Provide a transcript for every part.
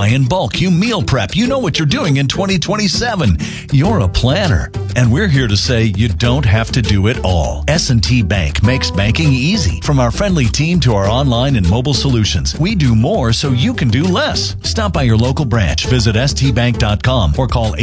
buy in bulk, you meal prep, you know what you're doing in 2027. You're a planner. And we're here to say you don't have to do it all. S&T Bank makes banking easy. From our friendly team to our online and mobile solutions, we do more so you can do less. Stop by your local branch, visit stbank.com or call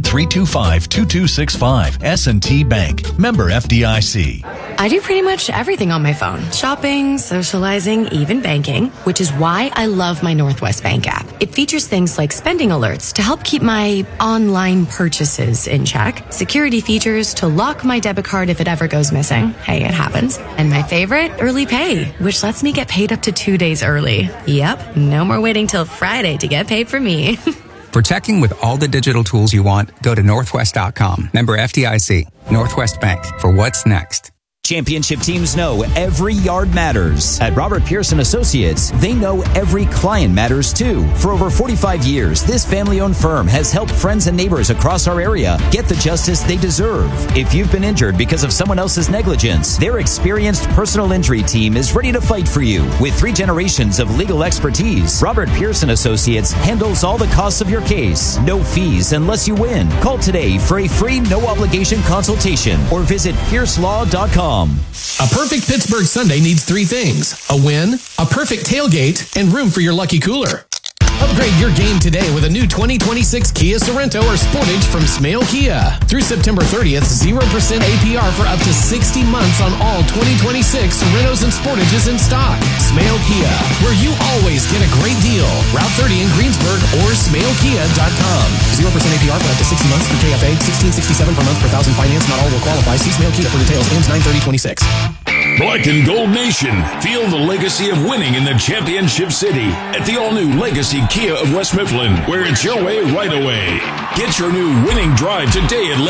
800-325-2265. S&T Bank. Member FDIC. I do pretty much everything on my phone. Shopping, socializing, even banking, which is why I love my Northwest Bank app. It features things like spending alerts to help keep my online purchases in check, security features to lock my debit card if it ever goes missing. Hey, it happens. And my favorite, Early Pay, which lets me get paid up to 2 days early. Yep, no more waiting till Friday to get paid for me. For checking with all the digital tools you want, go to Northwest.com. Member FDIC. Northwest Bank. For what's next. Championship teams know every yard matters. At Robert Pearson Associates, they know every client matters too. For over 45 years, this family-owned firm has helped friends and neighbors across our area get the justice they deserve. If you've been injured because of someone else's negligence, their experienced personal injury team is ready to fight for you. With 3 generations of legal expertise, Robert Pearson Associates handles all the costs of your case. No fees unless you win. Call today for a free no-obligation consultation or visit piercelaw.com. A perfect Pittsburgh Sunday needs 3 things: a win, a perfect tailgate, and room for your lucky cooler. Upgrade your game today with a new 2026 Kia Sorento or Sportage from Smale Kia. Through September 30th, 0% APR for up to 60 months on all 2026 Sorentos and Sportages in stock. Smale Kia, where you always get a great deal. Route 30 in Greensburg or smalekia.com. 0% APR for up to 60 months through KFA. $16.67 per month per thousand finance. Not all will qualify. See Smale Kia for details. Ends 9/30/26. Black and Gold Nation, feel the legacy of winning in the Championship City at the all-new Legacy Kia of West Mifflin, where it's your way right away. Get your new winning drive today at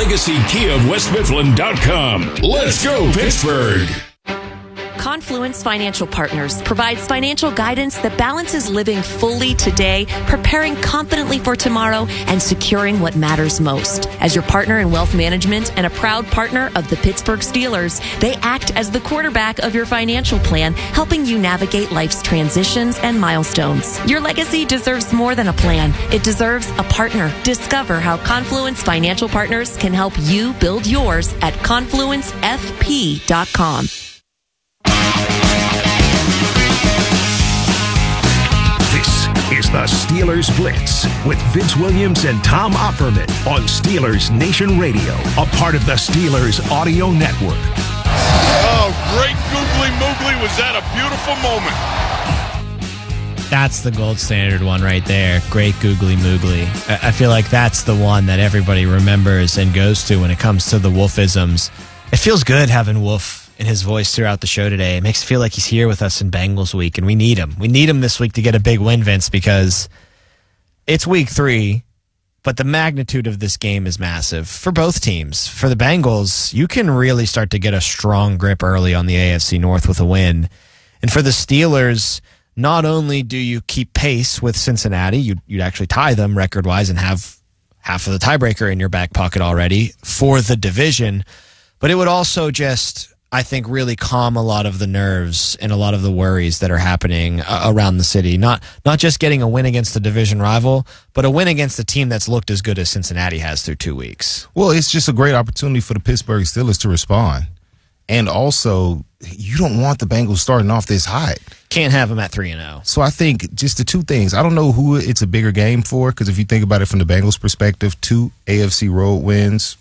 LegacyKiaofWestMifflin.com. Let's go, Pittsburgh! Confluence Financial Partners provides financial guidance that balances living fully today, preparing confidently for tomorrow, and securing what matters most. As your partner in wealth management and a proud partner of the Pittsburgh Steelers, they act as the quarterback of your financial plan, helping you navigate life's transitions and milestones. Your legacy deserves more than a plan. It deserves a partner. Discover how Confluence Financial Partners can help you build yours at confluencefp.com. This is the Steelers Blitz with Vince Williams and Tom Opperman on Steelers Nation Radio, a part of the Steelers Audio Network. Oh, great googly moogly. Was that a beautiful moment? That's the gold standard one right there. Great googly moogly. I feel like that's the one that everybody remembers and goes to when it comes to the Wolfisms. It feels good having Wolf in his voice throughout the show today. It makes it feel like he's here with us in Bengals week, and we need him. We need him this week to get a big win, Vince, because it's week 3, but the magnitude of this game is massive for both teams. For the Bengals, you can really start to get a strong grip early on the AFC North with a win. And for the Steelers, not only do you keep pace with Cincinnati, you'd actually tie them record-wise and have half of the tiebreaker in your back pocket already for the division, but it would also just, I think, really calm a lot of the nerves and a lot of the worries that are happening around the city. Not just getting a win against the division rival, but a win against a team that's looked as good as Cincinnati has through 2 weeks. Well, it's just a great opportunity for the Pittsburgh Steelers to respond. And also, you don't want the Bengals starting off this hot. Can't have them at 3-0. So I think just the 2 things. I don't know who it's a bigger game for, because if you think about it from the Bengals' perspective, 2 AFC road wins,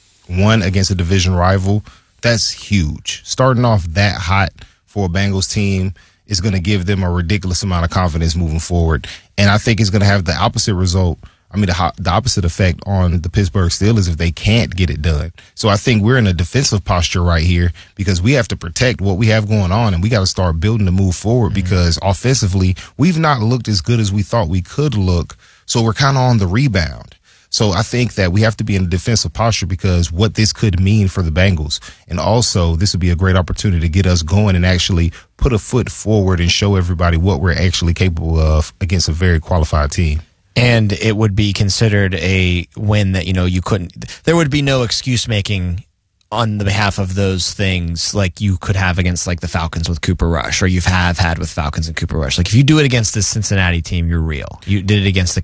1 against a division rival. That's huge. Starting off that hot for a Bengals team is going to give them a ridiculous amount of confidence moving forward. And I think it's going to have the opposite result. I mean, the opposite effect on the Pittsburgh Steelers if they can't get it done. So I think we're in a defensive posture right here because we have to protect what we have going on, and we got to start building to move forward because offensively, we've not looked as good as we thought we could look. So we're kind of on the rebound. So I think that we have to be in a defensive posture because what this could mean for the Bengals. And also, this would be a great opportunity to get us going and actually put a foot forward and show everybody what we're actually capable of against a very qualified team. And it would be considered a win that, you couldn't, there would be no excuse making on the behalf of those things like you could have against like the Falcons with Cooper Rush, or you've had with Falcons and Cooper Rush. Like if you do it against this Cincinnati team, you're real. You did it against the